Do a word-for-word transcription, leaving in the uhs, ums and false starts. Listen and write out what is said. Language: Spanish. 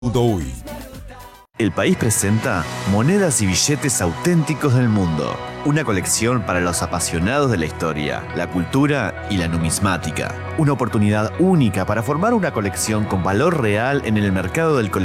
Uy. El país presenta monedas y billetes auténticos del mundo. Una colección para los apasionados de la historia, la cultura y la numismática. Una oportunidad única para formar una colección con valor real en el mercado del coleccionismo